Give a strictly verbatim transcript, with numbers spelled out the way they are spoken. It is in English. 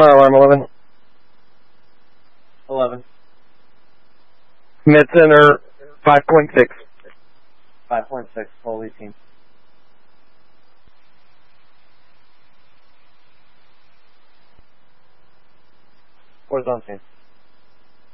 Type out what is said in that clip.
Fire alarm eleven. eleven. Mid center five point six. five point six, fully team. Where's on team?